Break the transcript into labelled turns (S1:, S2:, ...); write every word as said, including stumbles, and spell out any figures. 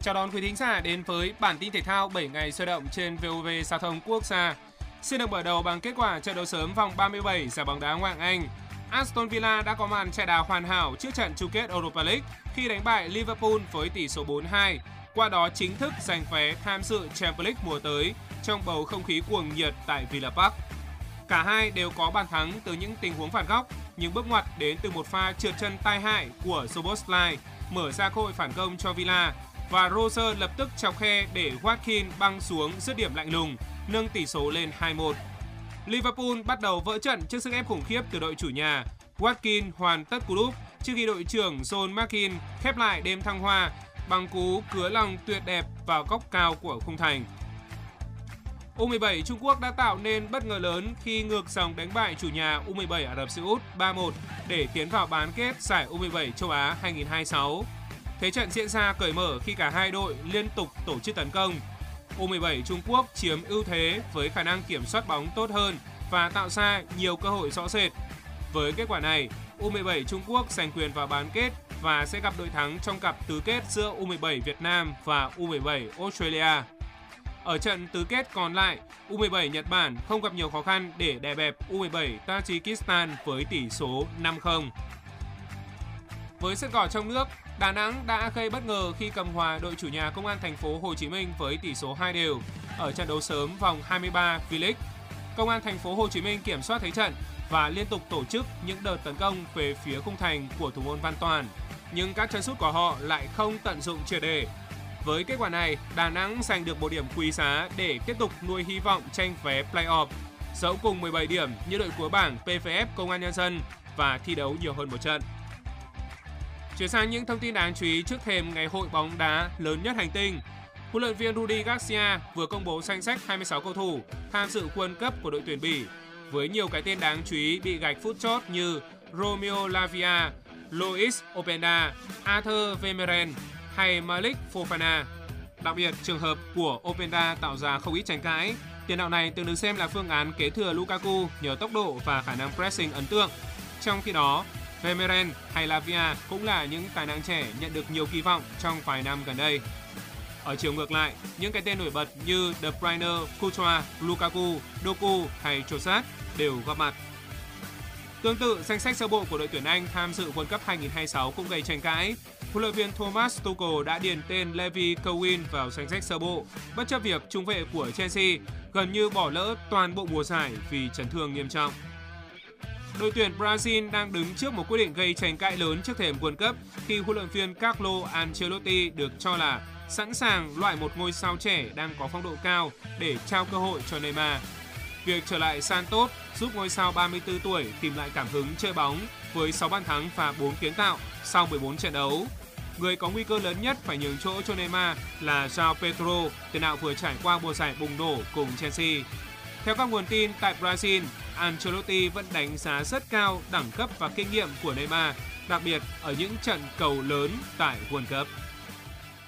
S1: Chào đón quý thính giả đến với bản tin thể thao bảy ngày sôi động trên vê o vê Giao thông Quốc gia. Xin được mở đầu bằng kết quả trận đấu sớm vòng ba mươi bảy giải bóng đá Ngoại hạng Anh. Aston Villa đã có màn chạy đà hoàn hảo trước trận chung kết Europa League khi đánh bại Liverpool với tỷ số bốn hai, qua đó chính thức giành vé tham dự Champions League mùa tới trong bầu không khí cuồng nhiệt tại Villa Park. Cả hai đều có bàn thắng từ những tình huống phạt góc, nhưng bước ngoặt đến từ một pha trượt chân tai hại của Szoboszlai mở ra cơ hội phản công cho Villa, và Roser lập tức chọc khe để Watkins băng xuống dứt điểm lạnh lùng, nâng tỷ số lên hai một. Liverpool bắt đầu vỡ trận trước sức ép khủng khiếp từ đội chủ nhà. Watkins hoàn tất cú đúp trước khi đội trưởng John McGinn khép lại đêm thăng hoa bằng cú cứa lòng tuyệt đẹp vào góc cao của khung thành. u mười bảy Trung Quốc đã tạo nên bất ngờ lớn khi ngược dòng đánh bại chủ nhà u mười bảy Ả Rập Xê Út ba một để tiến vào bán kết giải u mười bảy châu Á hai không hai sáu. Thế trận diễn ra cởi mở khi cả hai đội liên tục tổ chức tấn công. u mười bảy Trung Quốc chiếm ưu thế với khả năng kiểm soát bóng tốt hơn và tạo ra nhiều cơ hội rõ rệt. Với kết quả này, u mười bảy Trung Quốc giành quyền vào bán kết và sẽ gặp đội thắng trong cặp tứ kết giữa u mười bảy Việt Nam và u mười bảy Australia. Ở trận tứ kết còn lại, u mười bảy Nhật Bản không gặp nhiều khó khăn để đè bẹp u mười bảy Tajikistan với tỷ số năm không. Với sân cỏ trong nước, Đà Nẵng đã gây bất ngờ khi cầm hòa đội chủ nhà Công an thành phố Hồ Chí Minh với tỷ số hai đều ở trận đấu sớm vòng hai mươi ba V-League. Công an thành phố Hồ Chí Minh kiểm soát thế trận và liên tục tổ chức những đợt tấn công về phía khung thành của thủ môn Văn Toàn, nhưng các chân sút của họ lại không tận dụng triệt để. Với kết quả này, Đà Nẵng giành được một điểm quý giá để tiếp tục nuôi hy vọng tranh vé play-off, dẫu cùng mười bảy điểm như đội cuối bảng pê vê ép Công an Nhân dân và thi đấu nhiều hơn một trận. Chuyển sang những thông tin đáng chú ý trước thềm ngày hội bóng đá lớn nhất hành tinh. Huấn luyện viên Rudi Garcia vừa công bố danh sách hai mươi sáu cầu thủ tham dự World Cup của đội tuyển Bỉ, với nhiều cái tên đáng chú ý bị gạch phút chót như Romeo Lavia, Lois Openda, Arthur Vermeeren hay Malik Fofana. Đặc biệt, trường hợp của Openda tạo ra không ít tranh cãi. Tiền đạo này từng được xem là phương án kế thừa Lukaku nhờ tốc độ và khả năng pressing ấn tượng. Trong khi đó, Vermeeren hay Lavia cũng là những tài năng trẻ nhận được nhiều kỳ vọng trong vài năm gần đây. Ở chiều ngược lại, những cái tên nổi bật như De Bruyne, Courtois, Lukaku, Doku hay Trossard đều góp mặt. Tương tự, danh sách sơ bộ của đội tuyển Anh tham dự World Cup hai không hai sáu cũng gây tranh cãi. Huấn luyện viên Thomas Tuchel đã điền tên Levi Colwill vào danh sách sơ bộ, bất chấp việc trung vệ của Chelsea gần như bỏ lỡ toàn bộ mùa giải vì chấn thương nghiêm trọng. Đội tuyển Brazil đang đứng trước một quyết định gây tranh cãi lớn trước thềm World Cup khi huấn luyện viên Carlo Ancelotti được cho là sẵn sàng loại một ngôi sao trẻ đang có phong độ cao để trao cơ hội cho Neymar. Việc trở lại Santos giúp ngôi sao ba mươi tư tuổi tìm lại cảm hứng chơi bóng với sáu bàn thắng và bốn kiến tạo sau mười bốn trận đấu. Người có nguy cơ lớn nhất phải nhường chỗ cho Neymar là João Pedro, tiền đạo vừa trải qua mùa giải bùng nổ cùng Chelsea. Theo các nguồn tin tại Brazil, Ancelotti vẫn đánh giá rất cao đẳng cấp và kinh nghiệm của Neymar, đặc biệt ở những trận cầu lớn tại World Cup.